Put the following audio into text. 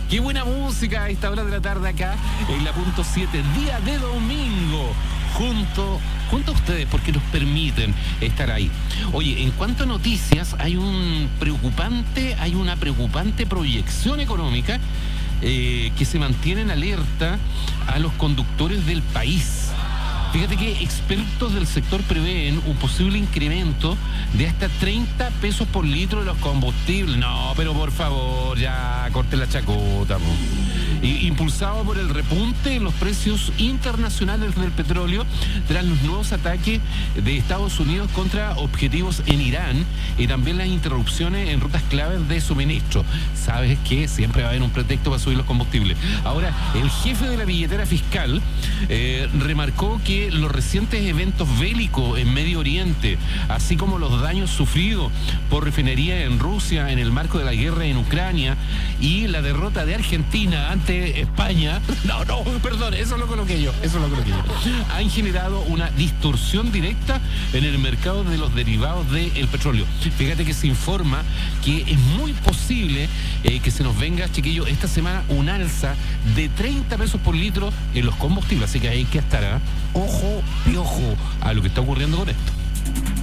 Qué buena música a esta hora de la tarde acá en la punto 7, día de domingo, junto a ustedes, porque nos permiten estar ahí. Oye, en cuanto a noticias, hay una preocupante proyección económica que se mantiene en alerta a los conductores del país. Fíjate que expertos del sector prevén un posible incremento de hasta 30 pesos por litro de los combustibles. No, pero por favor, ya corte la chacota, po. Impulsado por el repunte en los precios internacionales del petróleo tras los nuevos ataques de Estados Unidos contra objetivos en Irán y también las interrupciones en rutas claves de suministro. Sabes que siempre va a haber un pretexto para subir los combustibles. Ahora, el jefe de la billetera fiscal remarcó que los recientes eventos bélicos en Medio Oriente, así como los daños sufridos por refinerías en Rusia en el marco de la guerra en Ucrania y la derrota de Argentina ante España, eso lo coloqué yo, han generado una distorsión directa en el mercado de los derivados del petróleo. Fíjate que se informa que es muy posible que se nos venga, chiquillos, esta semana un alza de 30 pesos por litro en los combustibles, así que hay que estar ojo piojo a lo que está ocurriendo con esto.